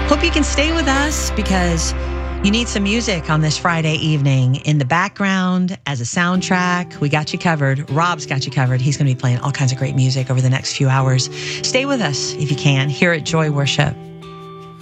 Hope you can stay with us because you need some music on this Friday evening in the background as a soundtrack. We got you covered. Rob's got you covered. He's going to be playing all kinds of great music over the next few hours. Stay with us if you can here at Joy Worship.